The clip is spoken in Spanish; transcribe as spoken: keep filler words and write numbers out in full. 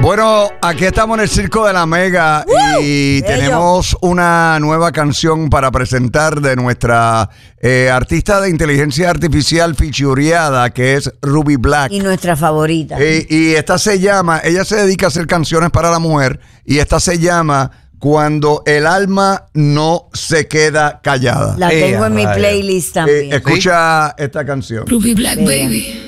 Bueno, aquí estamos en el Circo de la Mega uh, y tenemos yo. una nueva canción para presentar de nuestra eh, artista de inteligencia artificial featureada, que es Ruby Black. Y nuestra favorita. Y, y esta se llama, ella se dedica a hacer canciones para la mujer, y esta se llama Cuando el alma no se queda callada. La tengo eh, en mi playlist también. Eh, escucha ¿Sí? esta canción. Ruby Black, baby.